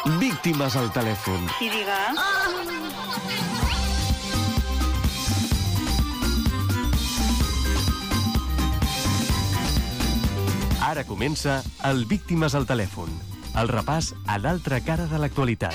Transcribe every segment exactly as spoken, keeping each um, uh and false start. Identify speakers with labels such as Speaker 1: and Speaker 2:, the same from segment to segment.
Speaker 1: Víctimes al telèfon.
Speaker 2: Sí, diga.
Speaker 1: Ara comença el Víctimes al telèfon, el repàs a l'altra cara de l'actualitat.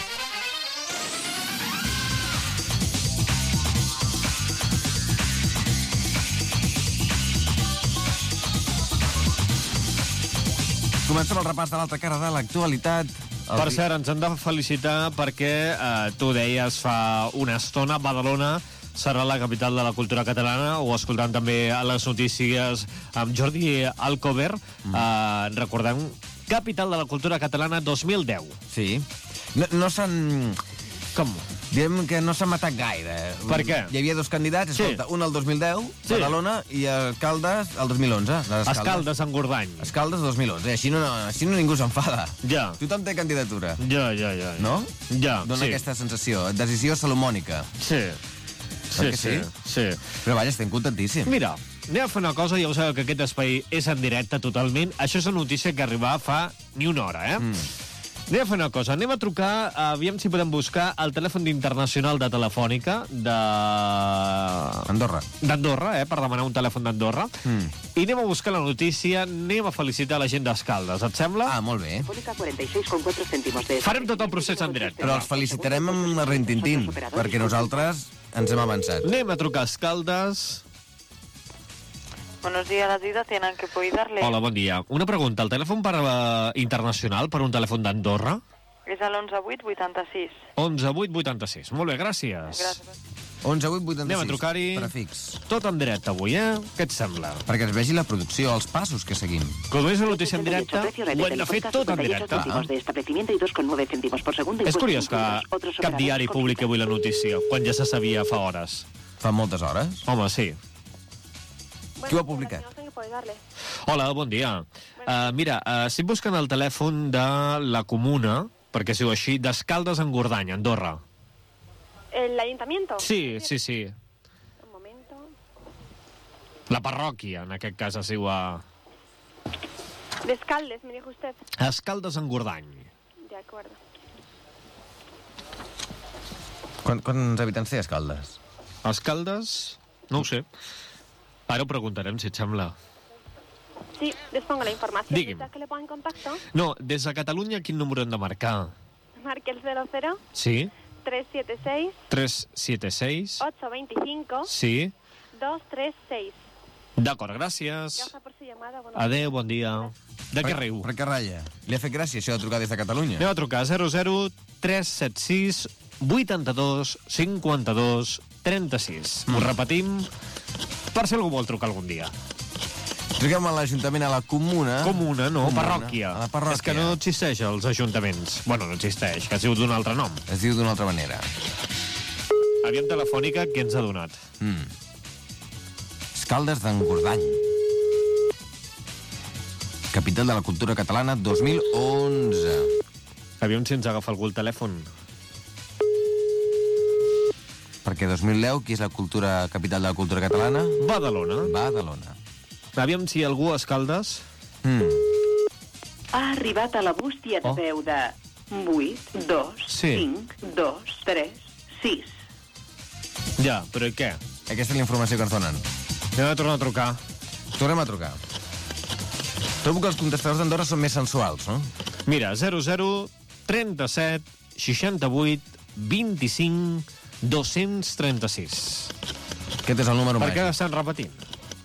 Speaker 3: Comencem el repàs de l'altra cara de l'actualitat. El...
Speaker 4: Per cert, ens hem de felicitar perquè, eh, tu deies fa una estona, Badalona serà la capital de la cultura catalana, o escoltant també a les notícies amb Jordi Alcover, mm. eh, recordem, capital de la cultura catalana dos mil deu.
Speaker 3: Sí. No, no s'han...
Speaker 4: Com?
Speaker 3: Diem que no s'ha matat gaire.
Speaker 4: Per què?
Speaker 3: Hi havia dos candidats, escolta, sí. Un el dos mil deu, sí. Badalona, i Escaldes el dos mil onze.
Speaker 4: Escaldes, Escaldes Engordany.
Speaker 3: Escaldes dos mil onze. Així no, així no ningú s'enfada.
Speaker 4: Ja.
Speaker 3: Tothom té candidatura.
Speaker 4: Ja, ja, ja.
Speaker 3: No?
Speaker 4: Ja,
Speaker 3: Dona
Speaker 4: sí.
Speaker 3: aquesta sensació. Decisió salomònica.
Speaker 4: Sí. Sí, sí, sí, sí.
Speaker 3: Però vaja, estem contentíssims.
Speaker 4: Mira, anem a fer una cosa, ja ho sabeu que aquest espai és en directe totalment. Això és una notícia que arribava fa ni una hora, eh? Mm. Anem a fer una cosa, anem a trucar, aviam si podem buscar el telèfon internacional de Telefònica de...
Speaker 3: Andorra.
Speaker 4: D'Andorra, eh, per demanar un telèfon d'Andorra. Mm. I anem a buscar la notícia, anem a felicitar la gent d'Escaldes, et sembla?
Speaker 3: Ah, molt bé.
Speaker 4: Farem tot el procés en directe.
Speaker 3: Però els felicitarem amb la rintintín, perquè nosaltres ens hem avançat.
Speaker 4: Anem a trucar a Escaldes...
Speaker 2: Buenos días, la tienda tienen que puedo darle.
Speaker 4: Hola, bon dia. Una pregunta, el telèfon per, uh, internacional per un telèfon d'Andorra?
Speaker 2: És a l'onze vuit vuitanta-sis.
Speaker 4: onze vuit vuitanta-sis. Molt bé, gràcies.
Speaker 2: Gràcies.
Speaker 3: onze vuit vuitanta-sis.
Speaker 4: Anem a trucar-hi.
Speaker 3: Prefix.
Speaker 4: Tot en directe avui, eh? Què et sembla?
Speaker 3: Perquè es vegi la producció, els passos que seguim.
Speaker 4: Com és una notícia en directe, ho hem de fer tot en directe. És curiós que cap diari publiqui avui la notícia, quan ja se sabia fa hores.
Speaker 3: Fa moltes hores?
Speaker 4: Home, sí.
Speaker 3: Qui ho ha publicat?
Speaker 4: Hola, bon dia. Uh, mira, uh, estic buscant el telèfon de la comuna, perquè es diu així, d'Escaldes Engordany, Andorra.
Speaker 5: ¿El ayuntamiento?
Speaker 4: Sí, sí, sí.
Speaker 5: Un momento.
Speaker 4: La parròquia, en aquest cas, es diu a...
Speaker 5: De Escaldes, me dijo usted.
Speaker 4: Escaldes Engordany.
Speaker 5: De acuerdo.
Speaker 3: Quant, quants habitants té Escaldes?
Speaker 4: Escaldes? No ho sé. Ara ho preguntarem, si et sembla.
Speaker 5: Sí, les pongo la información.
Speaker 4: Digui'm.
Speaker 5: ¿Desea que le ponga en contacto?
Speaker 4: No, des de Catalunya, quin número hem de marcar?
Speaker 5: Marque el cero cero
Speaker 4: Sí?
Speaker 5: tres siete seis
Speaker 4: tres siete seis
Speaker 5: ocho veinticinco
Speaker 4: Sí?
Speaker 5: dos tres seis.
Speaker 4: D'acord, gràcies.
Speaker 5: Gracias por su llamada. Bueno,
Speaker 4: Adéu, bon dia. De què riu?
Speaker 3: Per què ratlla? Li ha fet gràcia això de trucar des de Catalunya?
Speaker 4: Anem a trucar zero zero tres set sis vuitanta-dos cinquanta-dos trenta-sis. Mm. Ho repetim per si algú vol trucar algun dia.
Speaker 3: Truquem a l'Ajuntament, a la comuna...
Speaker 4: Comuna, no,
Speaker 3: comuna,
Speaker 4: parròquia.
Speaker 3: A la parròquia.
Speaker 4: És que no existeix els ajuntaments. Bueno, no existeix, que es diu d'un altre nom.
Speaker 3: Es diu d'una altra manera.
Speaker 4: Aviam Telefònica, què ens ha donat?
Speaker 3: Mm. Escaldes d'Engordany. Capital de la cultura catalana dos mil onze.
Speaker 4: Aviam si ens agafa algú el telèfon.
Speaker 3: Perquè dos mil deu, qui és la cultura capital de la cultura catalana?
Speaker 4: Badalona.
Speaker 3: Badalona.
Speaker 4: Aviam si algú a Escaldes...
Speaker 3: Mm.
Speaker 2: Ha arribat a la bústia de
Speaker 4: Oh.
Speaker 2: veu de vuit, dos,
Speaker 4: Sí.
Speaker 2: cinc, dos, tres, sis.
Speaker 4: Ja, però i què?
Speaker 3: Aquesta és la informació que ens donen.
Speaker 4: Anem a tornar a trucar.
Speaker 3: Tornem a trucar. Trobo que els contestadors d'Andorra són més sensuals, no?
Speaker 4: Mira, zero zero trenta-set seixanta-vuit vint-i-cinc dos-cents trenta-sis.
Speaker 3: Aquest és el número
Speaker 4: Per què
Speaker 3: màgic.
Speaker 4: estan repetint?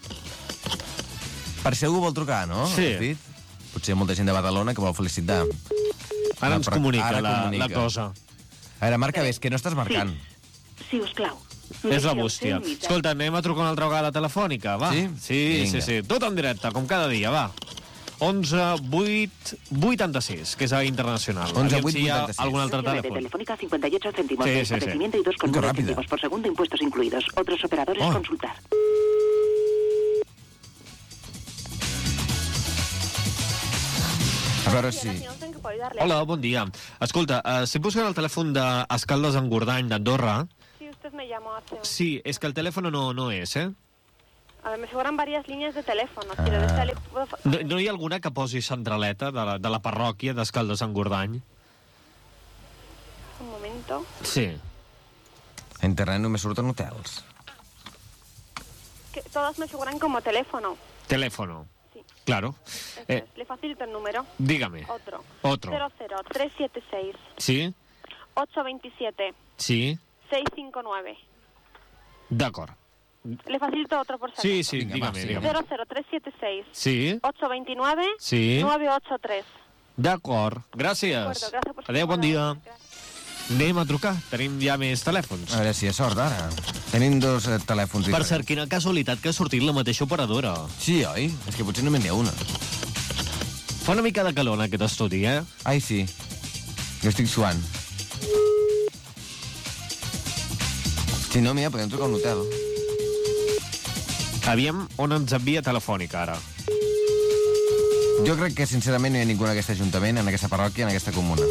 Speaker 3: Per si algú vol trucar, no?
Speaker 4: Sí.
Speaker 3: Has dit? Potser hi ha molta gent de Badalona que vol felicitar.
Speaker 4: Ara ens
Speaker 3: Però
Speaker 4: comunica,
Speaker 3: ara
Speaker 4: la,
Speaker 3: comunica.
Speaker 4: la cosa.
Speaker 3: A veure, marca bé, és que no estàs marcant.
Speaker 2: Si us plau.
Speaker 4: És la bústia. Escolta, anem a trucar una altra vegada telefònica, va?
Speaker 3: Sí?
Speaker 4: Sí,
Speaker 3: Vinga.
Speaker 4: sí, sí. Tot en directe, com cada dia, va. onze vuit vuitanta-sis, que és a internacional.
Speaker 3: onze
Speaker 4: Aviam
Speaker 3: vuit
Speaker 4: si hi ha
Speaker 3: vuitanta-sis.
Speaker 4: algun altre
Speaker 2: De
Speaker 4: telèfon.
Speaker 2: Telefónica cincuenta y ocho céntimos
Speaker 4: Sí,
Speaker 2: de
Speaker 4: sí, sí.
Speaker 2: establecimiento y dos con
Speaker 3: Qué
Speaker 2: nueve
Speaker 3: rápida.
Speaker 2: céntimos por segundo, impuestos incluidos. Otros operadores
Speaker 3: Oh.
Speaker 2: consultar.
Speaker 3: A veure si...
Speaker 5: ¿En qué puedo ayudarle?
Speaker 4: Hola, bon dia. Escolta, uh, si busquen el telèfon d'Escaldes Engordany, d'Andorra...
Speaker 5: Sí, usted me llamó hace un...
Speaker 4: Sí, és que el telèfon no, no és, eh?
Speaker 5: A ver, me figuran varias líneas de teléfono. Si lo desea, le puedo...
Speaker 4: No, no hi ha alguna que posi centraleta de la, de la parròquia d'Escaldes Engordany?
Speaker 5: momento.
Speaker 4: Sí.
Speaker 3: A internet només surten hotels.
Speaker 5: Que todas me figuran como teléfono.
Speaker 4: Teléfono.
Speaker 5: Sí.
Speaker 4: Claro.
Speaker 5: Eso
Speaker 4: Eh,
Speaker 5: es. Le facilito el número.
Speaker 4: dígame.
Speaker 5: Otro.
Speaker 4: Otro.
Speaker 5: cero cero tres siete seis
Speaker 4: Sí?
Speaker 5: ocho dos siete
Speaker 4: Sí?
Speaker 5: seis cinco nueve.
Speaker 4: D'acord.
Speaker 5: Le facilito otro por si
Speaker 4: Sí,
Speaker 5: acaso.
Speaker 4: sí,
Speaker 3: Vinga,
Speaker 4: dígame,
Speaker 3: va, sí.
Speaker 4: dígame.
Speaker 5: cero cero tres siete seis
Speaker 4: Sí?
Speaker 5: ocho dos nueve
Speaker 4: Sí?
Speaker 5: nueve ocho tres.
Speaker 4: D'acord. Gràcies.
Speaker 5: D'acord, gràcies per
Speaker 4: Adéu, bon
Speaker 5: ser
Speaker 4: dia.
Speaker 5: bona.
Speaker 4: Anem a trucar. Tenim ja més telèfons.
Speaker 3: A veure si és sort, ara. Tenim dos eh, telèfons
Speaker 4: Per
Speaker 3: diferents.
Speaker 4: cert, quina casualitat que ha sortit la mateixa operadora.
Speaker 3: Sí, oi? És que potser només n'hi ha una.
Speaker 4: Fa una mica de calor en aquest estudi, eh?
Speaker 3: Ai, sí. Jo estic suant. Si no, mira, podem trucar a un hotel.
Speaker 4: Aviam on ens envia telefònica, ara.
Speaker 3: Jo crec que, sincerament, no hi ha ningú en aquest ajuntament, en aquesta parròquia, en aquesta comuna.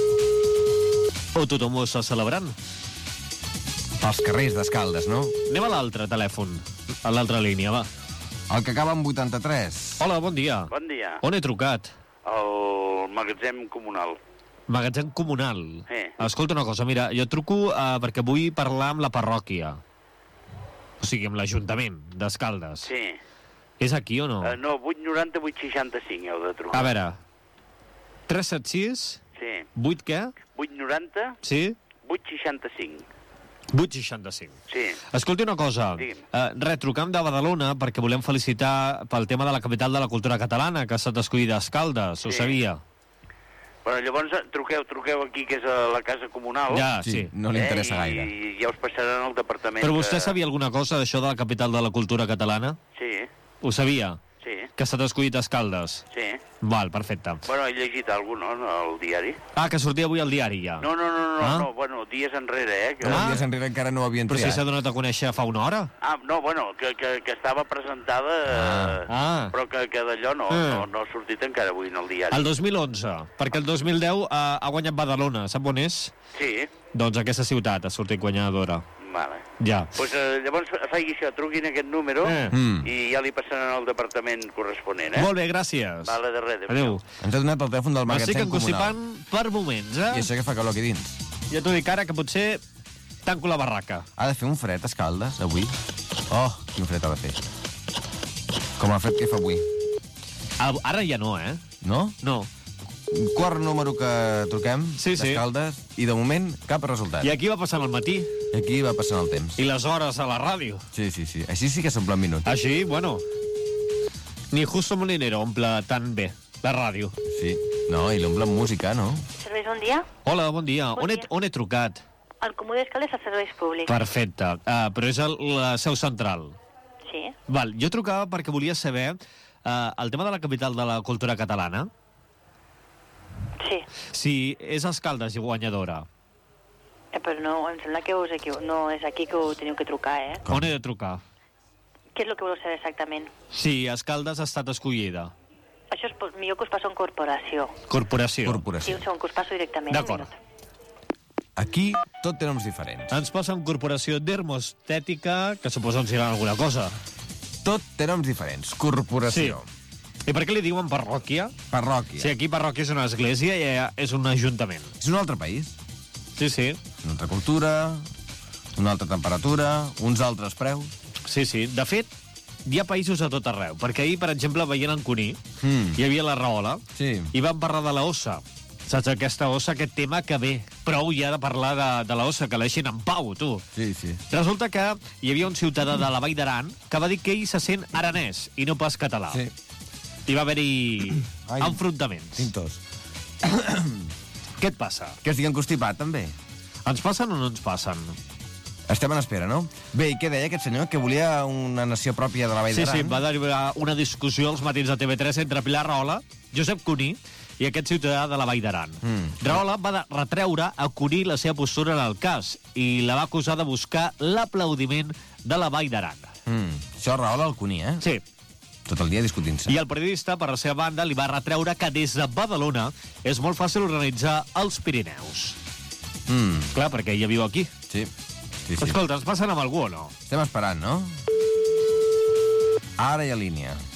Speaker 4: O tothom ho està celebrant.
Speaker 3: Pels carrers d'Escaldes, no?
Speaker 4: Anem a l'altre telèfon, a l'altra línia, va.
Speaker 3: El que acaba amb vuitanta-tres.
Speaker 4: Hola, bon dia.
Speaker 6: Bon dia.
Speaker 4: On he trucat?
Speaker 6: El magatzem comunal.
Speaker 4: Magatzem comunal.
Speaker 6: Sí.
Speaker 4: Escolta una cosa, mira, jo truco uh, perquè vull parlar amb la parròquia. O sigui, amb l'Ajuntament d'Escaldes.
Speaker 6: Sí.
Speaker 4: És aquí o no?
Speaker 6: Uh, no, vuit noranta vuit seixanta-cinc heu de trucar.
Speaker 4: A veure, tres set sis,
Speaker 6: Sí.
Speaker 4: vuit què?
Speaker 6: vuit noranta
Speaker 4: Sí?
Speaker 6: vuit seixanta-cinc.
Speaker 4: vuit seixanta-cinc.
Speaker 6: Sí.
Speaker 4: Escolti una cosa,
Speaker 6: Digui'm.
Speaker 4: uh, res, trucam de Badalona perquè volem felicitar pel tema de la capital de la cultura catalana, que ha estat escollida a Escaldes, ho
Speaker 6: Sí.
Speaker 4: sabia?
Speaker 6: Bueno, llavors eh, truqueu, truqueu aquí, que és a la casa comunal.
Speaker 4: Ja,
Speaker 3: Sí,
Speaker 4: sí.
Speaker 3: no li interessa
Speaker 6: eh,
Speaker 3: gaire.
Speaker 6: I ja us passaran al departament.
Speaker 4: Però vostè
Speaker 6: que...
Speaker 4: sabia alguna cosa d'això de la capital de la cultura catalana?
Speaker 6: Sí,
Speaker 4: Ho sabia?
Speaker 6: sí,
Speaker 4: Que ha estat escollit a Escaldes?
Speaker 6: sí.
Speaker 4: Val, perfecte.
Speaker 6: Bueno, he llegit alguna cosa, no, al diari.
Speaker 4: Ah, que sortia avui al diari ja.
Speaker 6: No, no, no, no,
Speaker 4: Ah?
Speaker 6: no, bueno, dies enrere, eh? Que...
Speaker 3: No,
Speaker 4: Ah.
Speaker 3: dies enrere encara no ho havien
Speaker 4: Però si
Speaker 3: triat.
Speaker 4: s'ha donat a conèixer fa una hora.
Speaker 6: Ah, no, bueno, que, que, que estava presentada, eh,
Speaker 4: Ah.
Speaker 6: però que, que d'allò no,
Speaker 4: Ah.
Speaker 6: no, no ha sortit encara avui en el diari.
Speaker 4: El dos mil onze, perquè el dos mil deu ha, ha guanyat Badalona. Sap on és?
Speaker 6: Sí,
Speaker 4: Doncs aquesta ciutat ha sortit guanyadora.
Speaker 6: vale.
Speaker 4: Ja.
Speaker 6: Pues, eh, llavors faci això, truquin aquest número
Speaker 4: Eh.
Speaker 3: Mm.
Speaker 6: i ja li passaran al departament corresponent, eh?
Speaker 4: Molt bé, gràcies.
Speaker 6: Vale, de res.
Speaker 4: Adéu.
Speaker 3: Ens ha donat el telèfon del
Speaker 4: M'estic
Speaker 3: magatzem comunal.
Speaker 4: encostipant per moments, eh?
Speaker 3: I això que fa calor aquí dins.
Speaker 4: Ja t'ho dic ara, que potser tanco la barraca.
Speaker 3: Ha de fer un fred a Escaldes, avui? Oh, quin fred ha de fer. Com el fred que fa avui.
Speaker 4: Ah, ara ja no, eh?
Speaker 3: No?
Speaker 4: No.
Speaker 3: Quart número que truquem,
Speaker 4: Sí, sí.
Speaker 3: d'Escaldes, i de moment cap resultat.
Speaker 4: I aquí va passant el matí.
Speaker 3: I aquí va passant el temps.
Speaker 4: I les hores a la ràdio.
Speaker 3: Sí, sí, sí. Així sí que s'omplen minuts.
Speaker 4: Així, bueno... Ni Justo Molinero omple tan bé la ràdio.
Speaker 3: Sí. No, i l'omplen música, no?
Speaker 7: Serveis, bon dia.
Speaker 4: Hola, bon dia.
Speaker 7: Bon
Speaker 4: on, he,
Speaker 7: dia.
Speaker 4: on he trucat?
Speaker 7: El Comú d'Escaldes a serveis públics.
Speaker 4: Perfecte. Uh, però és el, la seu central.
Speaker 7: Sí.
Speaker 4: Val, jo trucava perquè volia saber uh, el tema de la capital de la cultura catalana.
Speaker 7: Sí.
Speaker 4: Si és Escaldes i guanyadora.
Speaker 7: Eh, però no, em sembla que us equivo... no és aquí que ho teniu que trucar, eh?
Speaker 3: Com?
Speaker 4: On he de trucar?
Speaker 7: Què és el que voleu saber exactament?
Speaker 4: Si Escaldes ha estat escollida.
Speaker 7: Això és po- millor que us passo en corporació.
Speaker 4: Corporació.
Speaker 7: Sí,
Speaker 3: Corporació.
Speaker 7: un segon, que us passo directament.
Speaker 4: D'acord.
Speaker 7: Un minut.
Speaker 3: Aquí tot té noms diferents.
Speaker 4: Ens passa en Corporació d'Hermostètica, que suposo ens diran alguna cosa.
Speaker 3: Tot té noms diferents. Corporació.
Speaker 4: I per què li diuen parròquia?
Speaker 3: Parròquia.
Speaker 4: Si aquí parròquia és una església i allà és un ajuntament.
Speaker 3: És un altre país.
Speaker 4: Sí, sí.
Speaker 3: Una altra cultura, una altra temperatura, uns altres preus.
Speaker 4: Sí, sí. De fet, hi ha països a tot arreu. Perquè ahir, per exemple, veient en Cuní,
Speaker 3: Mm.
Speaker 4: hi havia la Rahola,
Speaker 3: Sí.
Speaker 4: i vam parlar de la ossa. Saps, aquesta ossa, aquest tema que ve. Prou ja de parlar de, de la ossa, que la deixin en pau, tu.
Speaker 3: Sí, sí.
Speaker 4: Resulta que hi havia un ciutadà de la Vall d'Aran que va dir que ell se sent aranès i no pas català.
Speaker 3: Sí.
Speaker 4: I va haver-hi
Speaker 3: Ai.
Speaker 4: enfrontaments.
Speaker 3: Tinc tos.
Speaker 4: Què et passa?
Speaker 3: Que estic encostipat, també.
Speaker 4: Ens passen o no ens passen?
Speaker 3: Estem en espera, no? Bé, i què deia aquest senyor? Que volia una nació pròpia de la Vall
Speaker 4: Sí,
Speaker 3: d'Aran?
Speaker 4: sí, va derivar una discussió als matins de T V tres entre Pilar Rahola, Josep Cuní i aquest ciutadà de la Vall d'Aran.
Speaker 3: Mm.
Speaker 4: Rahola va de- retreure a Cuní la seva postura en el cas i la va acusar de buscar l'aplaudiment de la Vall d'Aran.
Speaker 3: Mm. Això raola el Cuní, eh?
Speaker 4: Sí,
Speaker 3: Tot el dia discutint-se.
Speaker 4: i el periodista, per la seva banda, li va retreure que des de Badalona és molt fàcil organitzar els Pirineus.
Speaker 3: Mm.
Speaker 4: Clar, perquè ella viu aquí.
Speaker 3: Sí. Sí, sí.
Speaker 4: Escolta, ens passen amb algú o no?
Speaker 3: Estem esperant, no? Ara hi ha línia.